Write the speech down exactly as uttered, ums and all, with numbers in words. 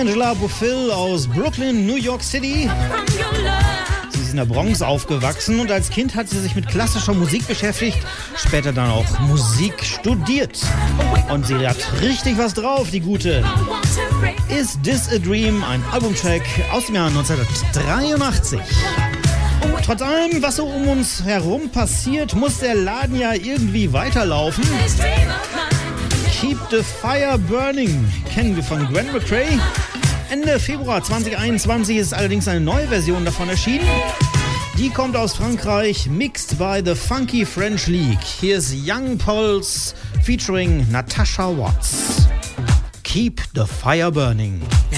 Angela Bofill aus Brooklyn, New York City. Sie ist in der Bronx aufgewachsen und als Kind hat sie sich mit klassischer Musik beschäftigt, später dann auch Musik studiert. Und sie hat richtig was drauf, die Gute. Is This a Dream, ein Albumtrack aus dem Jahr neunzehnhundertdreiundachtzig. Trotz allem, was so um uns herum passiert, muss der Laden ja irgendwie weiterlaufen. Keep the Fire Burning kennen wir von Gwen McCrae. Ende Februar zweitausendeinundzwanzig ist allerdings eine neue Version davon erschienen. Die kommt aus Frankreich, mixed by the Funky French League. Hier ist Young Pulse featuring Natasha Watts. Keep the Fire Burning.